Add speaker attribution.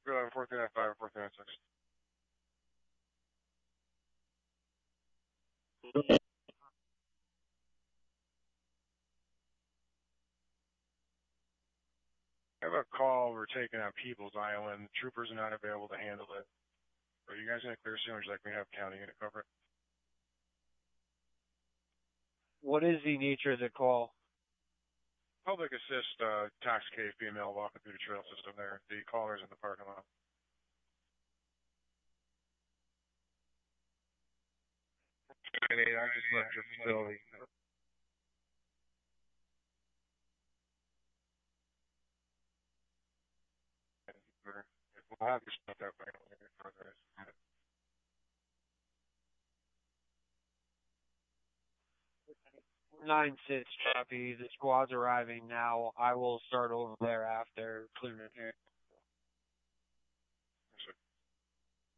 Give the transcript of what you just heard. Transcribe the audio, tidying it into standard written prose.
Speaker 1: 311, 4395, 4396. I have a call we're taking on Peoples Island. Troopers are not available to handle it. Are you guys going to clear soon, or would you like me to have county unit cover it?
Speaker 2: What is the nature of the call?
Speaker 1: Public assist intoxicated female walking through the trail system there. The caller's in the parking lot. I just left your facility. We'll have your stuff out by further.
Speaker 2: 9-6 copy. The squad's arriving now. I will start over there after clearing it here.